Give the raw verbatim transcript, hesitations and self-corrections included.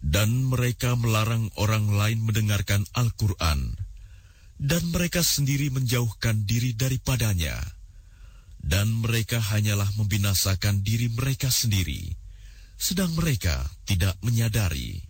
Dan mereka melarang orang lain mendengarkan Al-Quran, dan mereka sendiri menjauhkan diri daripadanya. Dan mereka hanyalah membinasakan diri mereka sendiri, sedang mereka tidak menyadari.